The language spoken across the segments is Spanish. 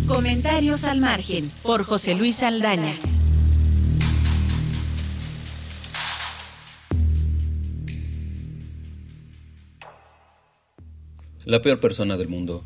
Comentarios al margen, por José Luis Saldaña. La peor persona del mundo.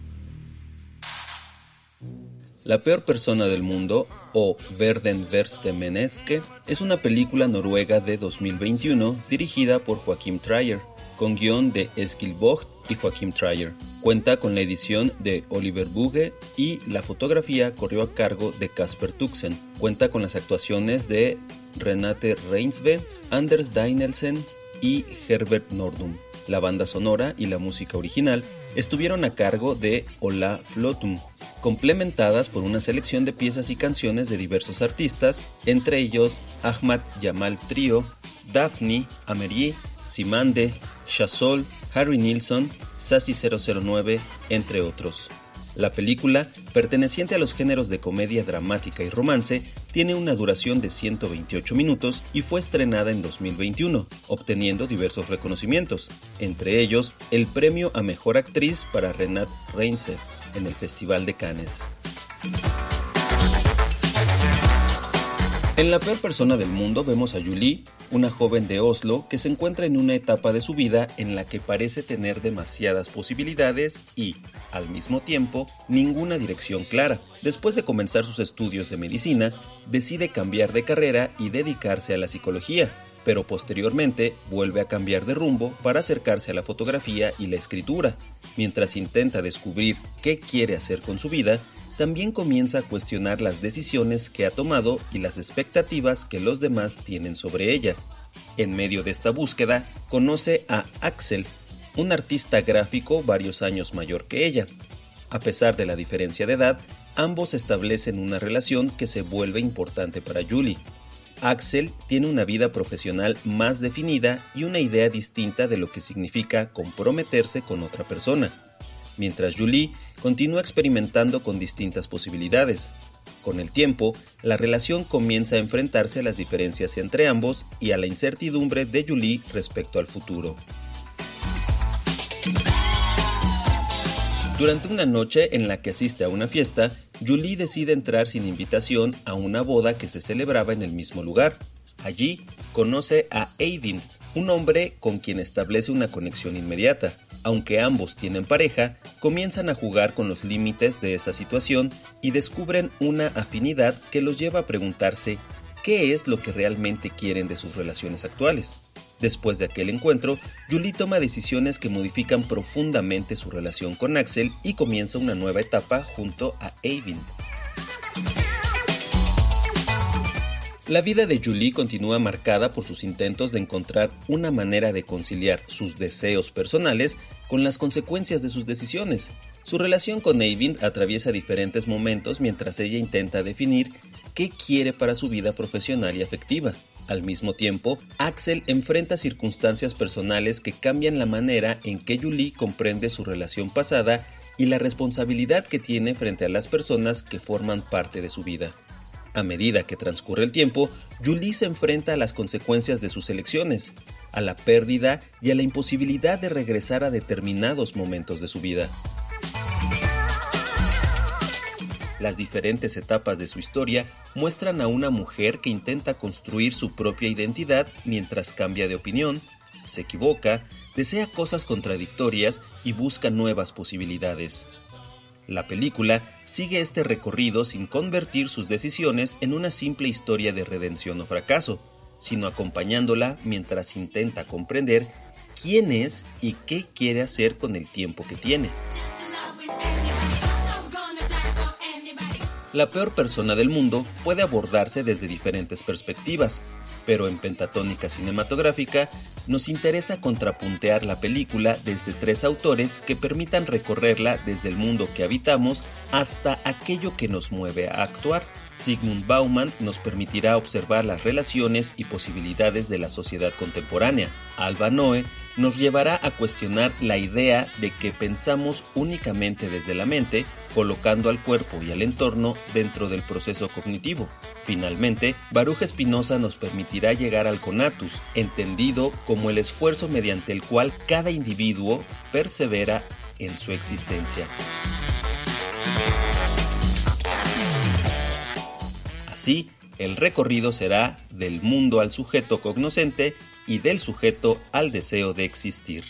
La peor persona del mundo, o Verden verste menneske, es una película noruega de 2021 dirigida por Joachim Trier, con guión de Eskil Vogt y Joachim Trier. Cuenta con la edición de Oliver Bugge y la fotografía corrió a cargo de Kasper Tuxen. Cuenta con las actuaciones de Renate Reinsve, Anders Danielsen y Herbert Nordum. La banda sonora y la música original estuvieron a cargo de Ola Flotum, complementadas por una selección de piezas y canciones de diversos artistas, entre ellos Ahmad Jamal Trio, Daphne, Amelie, Simande, Shasol, Harry Nilsson, Sassy 009, entre otros. La película, perteneciente a los géneros de comedia dramática y romance, tiene una duración de 128 minutos y fue estrenada en 2021, obteniendo diversos reconocimientos, entre ellos el premio a Mejor Actriz para Renate Reinsve en el Festival de Cannes. En La peor persona del mundo vemos a Julie, una joven de Oslo que se encuentra en una etapa de su vida en la que parece tener demasiadas posibilidades y, al mismo tiempo, ninguna dirección clara. Después de comenzar sus estudios de medicina, decide cambiar de carrera y dedicarse a la psicología, pero posteriormente vuelve a cambiar de rumbo para acercarse a la fotografía y la escritura. Mientras intenta descubrir qué quiere hacer con su vida, también comienza a cuestionar las decisiones que ha tomado y las expectativas que los demás tienen sobre ella. En medio de esta búsqueda, conoce a Axel, un artista gráfico varios años mayor que ella. A pesar de la diferencia de edad, ambos establecen una relación que se vuelve importante para Julie. Axel tiene una vida profesional más definida y una idea distinta de lo que significa comprometerse con otra persona, mientras Julie continúa experimentando con distintas posibilidades. Con el tiempo, la relación comienza a enfrentarse a las diferencias entre ambos y a la incertidumbre de Julie respecto al futuro. Durante una noche en la que asiste a una fiesta, Julie decide entrar sin invitación a una boda que se celebraba en el mismo lugar. Allí conoce a Eivind, un hombre con quien establece una conexión inmediata. Aunque ambos tienen pareja, comienzan a jugar con los límites de esa situación y descubren una afinidad que los lleva a preguntarse qué es lo que realmente quieren de sus relaciones actuales. Después de aquel encuentro, Julie toma decisiones que modifican profundamente su relación con Axel y comienza una nueva etapa junto a Eivind. La vida de Julie continúa marcada por sus intentos de encontrar una manera de conciliar sus deseos personales con las consecuencias de sus decisiones. Su relación con Eivind atraviesa diferentes momentos mientras ella intenta definir qué quiere para su vida profesional y afectiva. Al mismo tiempo, Axel enfrenta circunstancias personales que cambian la manera en que Julie comprende su relación pasada y la responsabilidad que tiene frente a las personas que forman parte de su vida. A medida que transcurre el tiempo, Julie se enfrenta a las consecuencias de sus elecciones, a la pérdida y a la imposibilidad de regresar a determinados momentos de su vida. Las diferentes etapas de su historia muestran a una mujer que intenta construir su propia identidad mientras cambia de opinión, se equivoca, desea cosas contradictorias y busca nuevas posibilidades. La película sigue este recorrido sin convertir sus decisiones en una simple historia de redención o fracaso, sino acompañándola mientras intenta comprender quién es y qué quiere hacer con el tiempo que tiene. La peor persona del mundo puede abordarse desde diferentes perspectivas, pero en Pentatónica Cinematográfica nos interesa contrapuntear la película desde tres autores que permitan recorrerla desde el mundo que habitamos hasta aquello que nos mueve a actuar. Zygmunt Bauman nos permitirá observar las relaciones y posibilidades de la sociedad contemporánea. Alba Noe nos llevará a cuestionar la idea de que pensamos únicamente desde la mente, colocando al cuerpo y al entorno dentro del proceso cognitivo. Finalmente, Baruch Spinoza nos permitirá llegar al conatus, entendido como el esfuerzo mediante el cual cada individuo persevera en su existencia. Así, el recorrido será del mundo al sujeto cognoscente y del sujeto al deseo de existir.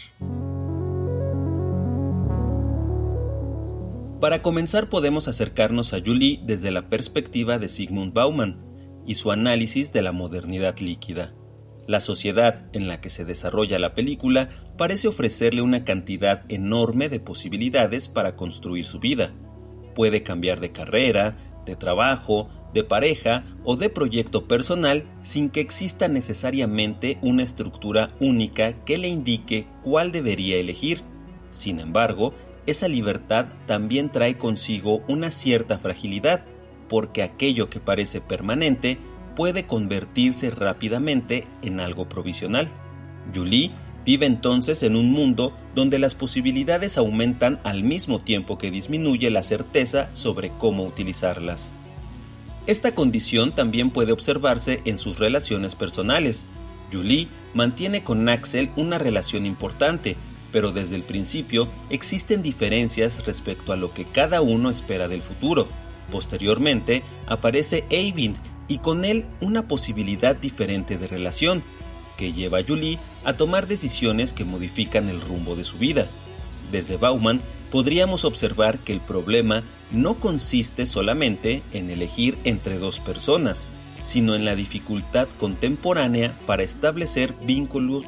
Para comenzar, podemos acercarnos a Julie desde la perspectiva de Zygmunt Bauman y su análisis de la modernidad líquida. La sociedad en la que se desarrolla la película parece ofrecerle una cantidad enorme de posibilidades para construir su vida. Puede cambiar de carrera, de trabajo, de pareja o de proyecto personal sin que exista necesariamente una estructura única que le indique cuál debería elegir. Sin embargo, esa libertad también trae consigo una cierta fragilidad, porque aquello que parece permanente puede convertirse rápidamente en algo provisional. Julie vive entonces en un mundo donde las posibilidades aumentan al mismo tiempo que disminuye la certeza sobre cómo utilizarlas. Esta condición también puede observarse en sus relaciones personales. Julie mantiene con Axel una relación importante, pero desde el principio existen diferencias respecto a lo que cada uno espera del futuro. Posteriormente aparece Eyvind y con él una posibilidad diferente de relación, que lleva a Julie a tomar decisiones que modifican el rumbo de su vida. Desde Bauman podríamos observar que el problema no consiste solamente en elegir entre dos personas, sino en la dificultad contemporánea para establecer vínculos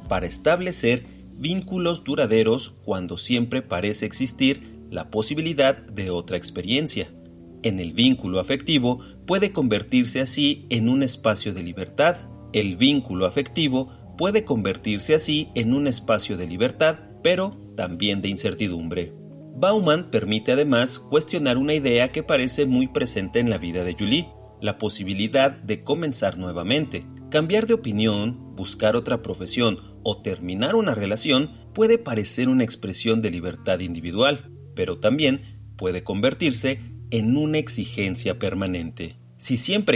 duraderos cuando siempre parece existir la posibilidad de otra experiencia. En el vínculo afectivo puede convertirse así en un espacio de libertad. El vínculo afectivo puede convertirse así en un espacio de libertad, pero también de incertidumbre. Bauman permite además cuestionar una idea que parece muy presente en la vida de Julie, la posibilidad de comenzar nuevamente. Cambiar de opinión, buscar otra profesión o terminar una relación puede parecer una expresión de libertad individual, pero también puede convertirse en una exigencia permanente. Si siempre